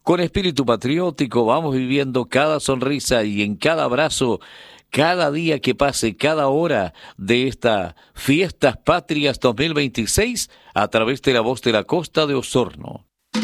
Con espíritu patriótico vamos viviendo cada sonrisa y en cada abrazo, cada día que pase, cada hora de estas Fiestas Patrias 2026 a través de la Voz de la Costa de Osorno.